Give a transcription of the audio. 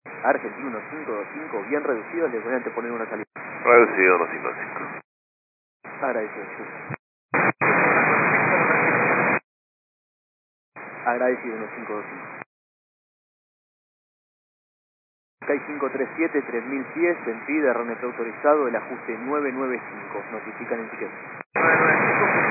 Argentina 1525, bien reducido, les voy a anteponer una salida. Reducido 1525. Agradecido. Agradecido 1525. Sky 537, 3000 pies, en pide, RNP autorizado, el ajuste 995, notifican el ticket. 995.